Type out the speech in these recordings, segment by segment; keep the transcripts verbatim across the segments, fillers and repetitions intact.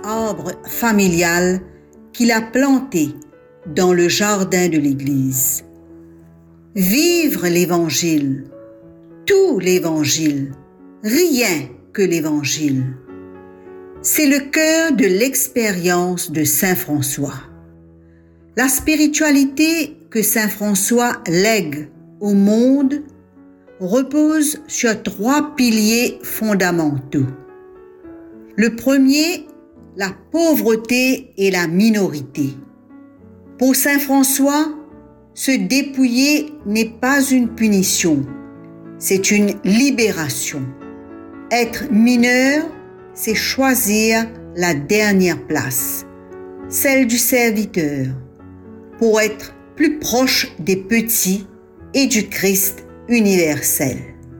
arbre familial qu'il a planté dans le jardin de l'Église. Vivre l'Évangile, tout l'Évangile, rien que l'Évangile. C'est le cœur de l'expérience de Saint François. La spiritualité que Saint François lègue au monde repose sur trois piliers fondamentaux. Le premier, la pauvreté et la minorité. Pour Saint François, se dépouiller n'est pas une punition, c'est une libération. Être mineur, c'est choisir la dernière place, celle du serviteur, pour être plus proche des petits et du Christ universel.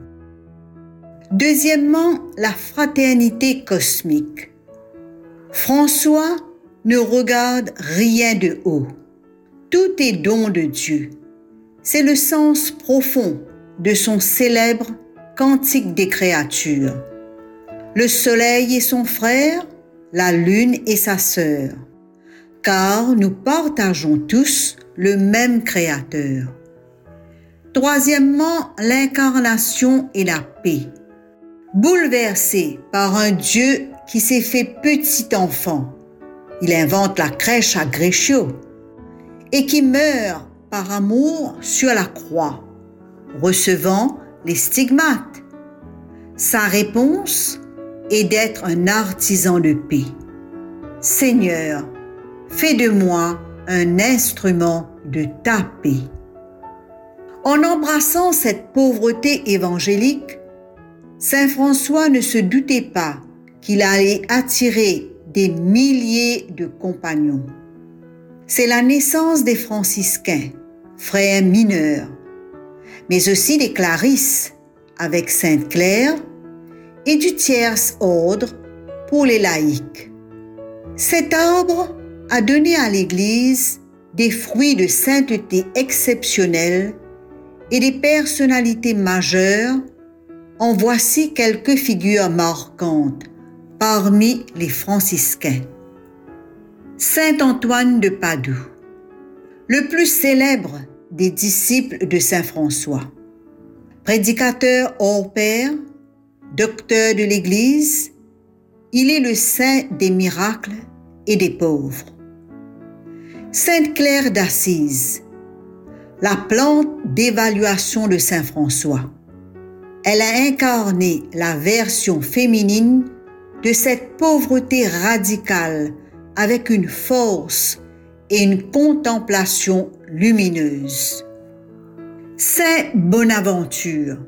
Deuxièmement, la fraternité cosmique. François ne regarde rien de haut. Tout est don de Dieu. C'est le sens profond de son célèbre Cantique des créatures. Le soleil est son frère, la lune est sa sœur, car nous partageons tous le même Créateur. Troisièmement, l'incarnation et la paix. Bouleversé par un Dieu qui s'est fait petit enfant, il invente la crèche à Greccio et qui meurt par amour sur la croix, recevant les stigmates. Sa réponse est d'être un artisan de paix. Seigneur, fais de moi un instrument de ta paix. En embrassant cette pauvreté évangélique, Saint François ne se doutait pas qu'il allait attirer des milliers de compagnons. C'est la naissance des franciscains, frères mineurs, mais aussi des clarisses avec Sainte Claire et du tiers ordre pour les laïcs. Cet arbre a donné à l'Église des fruits de sainteté exceptionnels et des personnalités majeures. En voici quelques figures marquantes parmi les franciscains. Saint Antoine de Padoue, le plus célèbre des disciples de Saint François. Prédicateur hors pair, docteur de l'Église, il est le saint des miracles et des pauvres. Sainte Claire d'Assise, la plante d'évaluation de Saint François. Elle a incarné la version féminine de cette pauvreté radicale avec une force et une contemplation lumineuse. Saint Bonaventure,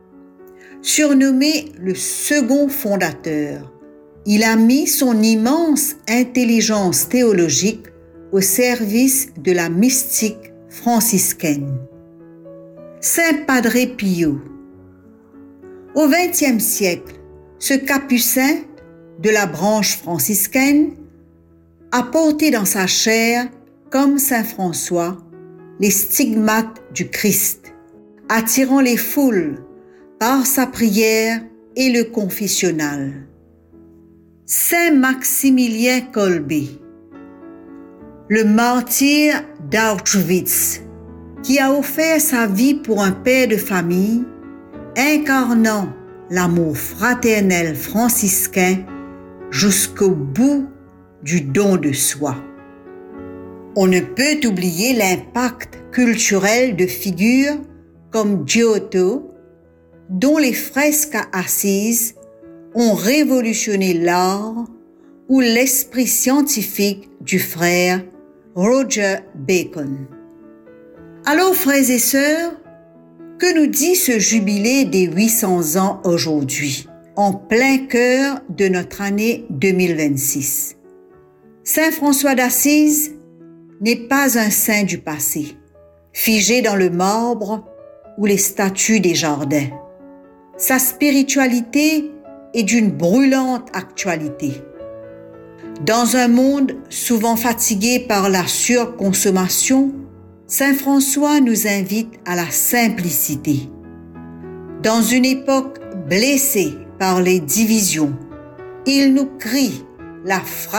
surnommé le second fondateur, il a mis son immense intelligence théologique au service de la mystique franciscaine. Saint Padre Pio, au vingtième siècle, ce capucin de la branche franciscaine a porté dans sa chair, comme Saint François, les stigmates du Christ, attirant les foules par sa prière et le confessionnal. Saint Maximilien Kolbe, le martyr d'Auschwitz, qui a offert sa vie pour un père de famille, incarnant l'amour fraternel franciscain jusqu'au bout du don de soi. On ne peut oublier l'impact culturel de figures comme Giotto, dont les fresques à Assise ont révolutionné l'art, ou l'esprit scientifique du frère Roger Bacon. Alors, frères et sœurs, que nous dit ce jubilé des huit cents ans aujourd'hui, en plein cœur de notre année deux mille vingt-six? Saint François d'Assise n'est pas un saint du passé, figé dans le marbre ou les statues des jardins. Sa spiritualité est d'une brûlante actualité. Dans un monde souvent fatigué par la surconsommation, Saint François nous invite à la simplicité. Dans une époque blessée par les divisions, il nous crie la